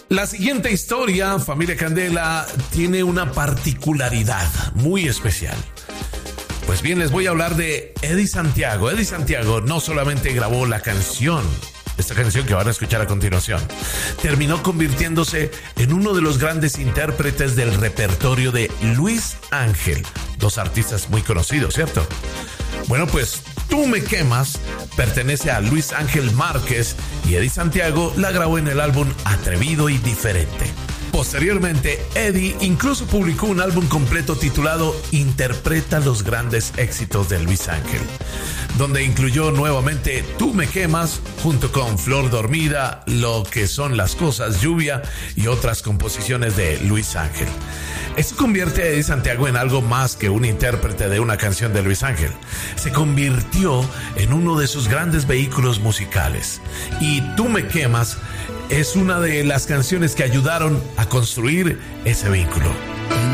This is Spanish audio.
La siguiente historia, familia Candela, tiene una particularidad muy especial. Pues bien, les voy a hablar de Eddie Santiago. Eddie Santiago no solamente grabó la canción, esta canción que van a escuchar a continuación, terminó convirtiéndose en uno de los grandes intérpretes del repertorio de Luis Ángel, dos artistas muy conocidos, ¿cierto? Bueno, pues Tú me quemas pertenece a Luis Ángel Márquez y Eddie Santiago la grabó en el álbum Atrevido y Diferente. Posteriormente, Eddie incluso publicó un álbum completo titulado Interpreta los grandes éxitos de Luis Ángel, donde incluyó nuevamente Tú me quemas junto con Flor dormida, Lo que son las cosas, Lluvia y otras composiciones de Luis Ángel. Esto convierte a Eddie Santiago en algo más que un intérprete de una canción de Luis Ángel. Se convirtió en uno de sus grandes vehículos musicales. Y Tú me quemas es una de las canciones que ayudaron a construir ese vínculo.